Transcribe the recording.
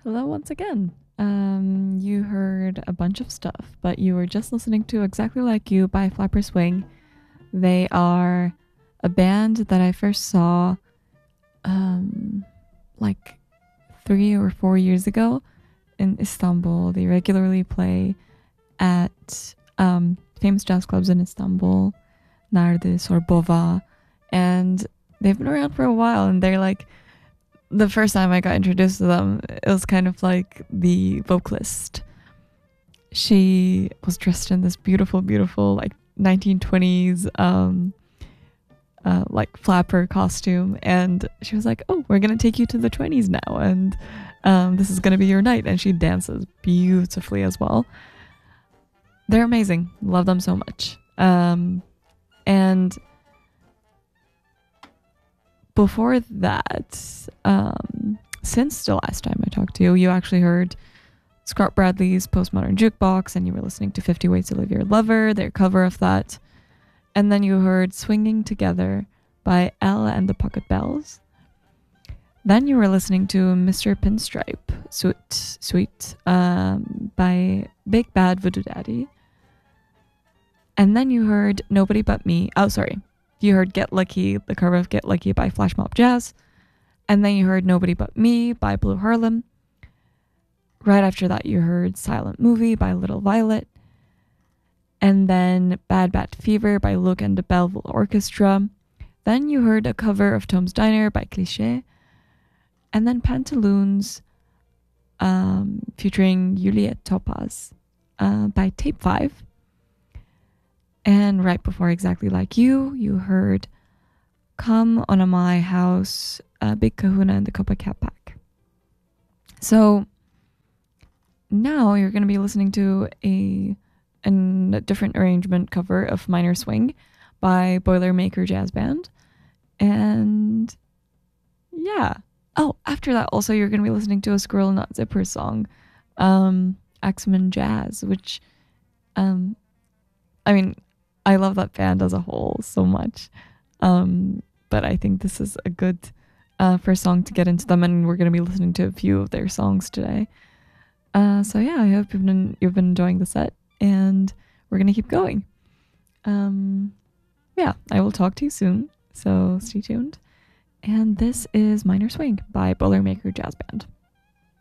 Hello once again. You heard a bunch of stuff, but you were just listening to Exactly Like You by Flapper Swing. They are a band that I first saw like 3 or 4 years ago in Istanbul. They regularly play at famous jazz clubs in Istanbul, Nardi, Sorbova, and they've been around for a while, and they're like the first time I got introduced to them, it was kind of like the vocalist. She was dressed in this beautiful, beautiful, like 1920s, like flapper costume. And she was like, "Oh, we're going to take you to the 20s now. And this is going to be your night." And she dances beautifully as well. They're amazing. Love them so much. And before that, since the last time I talked to you, you actually heard Scott Bradley's Postmodern Jukebox, and you were listening to 50 Ways to Leave Your Lover, their cover of that. And then you heard Swinging Together by Ella and the Pocket Bells. Then you were listening to Mr. Pinstripe, Sweet, by Big Bad Voodoo Daddy. And then you heard Nobody But Me. Oh, sorry. You heard Get Lucky, the cover of Get Lucky by Flash Mob Jazz. And then you heard Nobody But Me by Blue Harlem. Right after that, you heard Silent Movie by Little Violet. And then Bad Bat Fever by Luke and the Belleville Orchestra. Then you heard a cover of Tom's Diner by Cliché. And then Pantaloons featuring Juliette Topaz by Tape 5. And right before Exactly Like You, you heard Come On a My House, Big Kahuna and the Copycat Pack. So now you're going to be listening to a different arrangement cover of Minor Swing by Boilermaker Jazz Band. And yeah. Oh, after that also you're going to be listening to a Squirrel Nut Zipper song, Axeman Jazz, which, I mean, I love that band as a whole so much. But I think this is a good first song to get into them, and we're going to be listening to a few of their songs today. So yeah, I hope you've been enjoying the set, and we're going to keep going. Yeah, I will talk to you soon, so stay tuned. And this is Minor Swing by Boilermaker Jazz Band.